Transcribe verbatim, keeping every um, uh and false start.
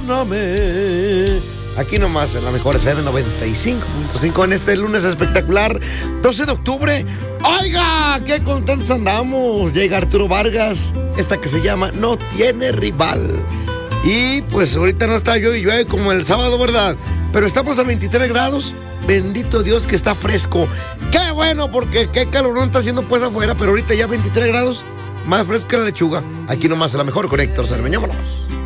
perdóname. Aquí nomás en la mejor F M noventa y cinco punto cinco en este lunes espectacular, doce de octubre. ¡Oiga! ¡Qué contentos andamos! Llega Arturo Vargas, esta que se llama No Tiene Rival. Y pues ahorita no está llueve y llueve como el sábado, ¿verdad? Pero estamos a veintitrés grados. Bendito Dios que está fresco. ¡Qué bueno! Porque qué calorón está haciendo pues afuera. Pero ahorita ya veintitrés grados, más fresco que la lechuga. Aquí nomás en la mejor con Héctor Cermeño. Vámonos.